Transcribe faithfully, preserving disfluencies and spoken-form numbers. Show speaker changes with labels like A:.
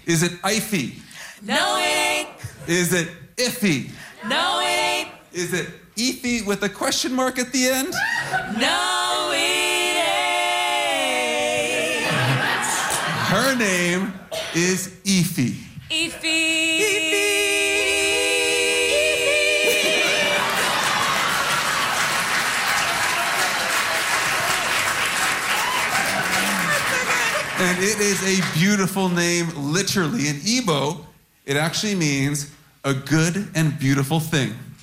A: Is it Ify?
B: No, it ain't.
A: Is it Iffy?
B: No, it ain't.
A: Is it Ethy with a question mark at the end?
B: No, it ain't.
A: Her name is Ify.
B: Ify.
A: And it is a beautiful name, literally. In Igbo, it actually means a good and beautiful thing.